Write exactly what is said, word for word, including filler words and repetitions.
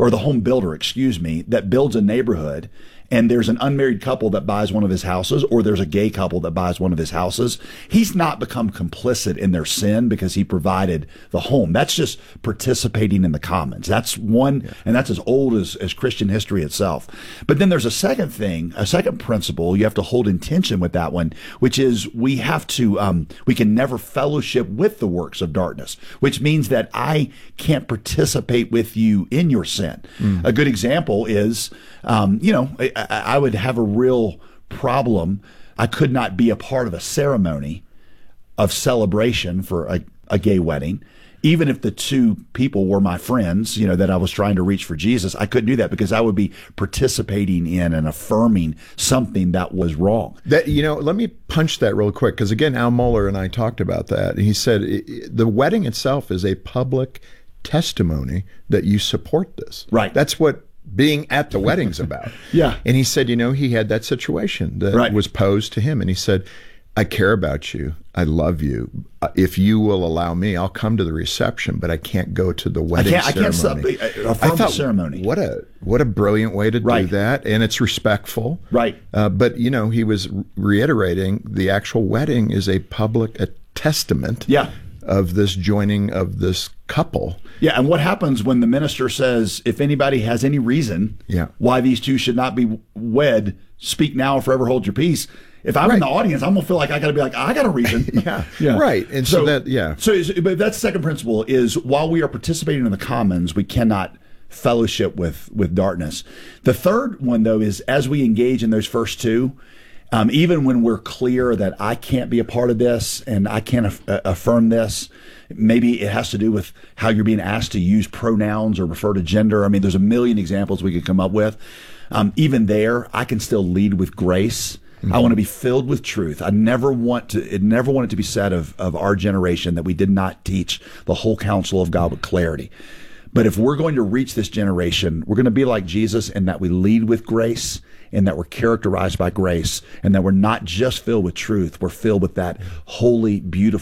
or the home builder, excuse me, that builds a neighborhood, and there's an unmarried couple that buys one of his houses, or there's a gay couple that buys one of his houses, he's not become complicit in their sin because he provided the home. That's just participating in the commons. That's one, yeah. and that's as old as, as Christian history itself. But then there's a second thing, a second principle you have to hold in tension with that one, which is we have to, um, we can never fellowship with the works of darkness, which means that I can't participate with you in your sin. Mm. A good example is, um, you know, I, I would have a real problem. I could not be a part of a ceremony of celebration for a, a gay wedding, even if the two people were my friends, you know, that I was trying to reach for Jesus. I couldn't do that because I would be participating in and affirming something that was wrong. That, you know, let me punch that real quick, because again, Al Mohler and I talked about that. He said the wedding itself is a public testimony that you support this. Right. That's what being at the wedding's about. Yeah. And he said, you know, he had that situation that right. was posed to him. And he said, I care about you. I love you. If you will allow me, I'll come to the reception, but I can't go to the wedding I can't, ceremony. I can't stop, affirm I thought, the ceremony. What a what a brilliant way to right. do that. And it's respectful. Right. Uh, but, you know, he was reiterating the actual wedding is a public a testament yeah. of this joining of this couple. Yeah, and what happens when the minister says, if anybody has any reason yeah. why these two should not be wed, speak now or forever hold your peace. If I'm right. in the audience, I'm going to feel like I got to be like, I got a reason. yeah. yeah, right. And so, so that, yeah. So, but that's the second principle is while we are participating in the commons, we cannot fellowship with, with darkness. The third one, though, is as we engage in those first two, Um, even when we're clear that I can't be a part of this and I can't af- affirm this, maybe it has to do with how you're being asked to use pronouns or refer to gender. I mean, there's a million examples we could come up with. Um, even there, I can still lead with grace. Mm-hmm. I want to be filled with truth. I never want to. It never want it to be said of of our generation that we did not teach the whole counsel of God with clarity. But if we're going to reach this generation, we're going to be like Jesus in that we lead with grace, and that we're characterized by grace, and that we're not just filled with truth, we're filled with that holy, beautiful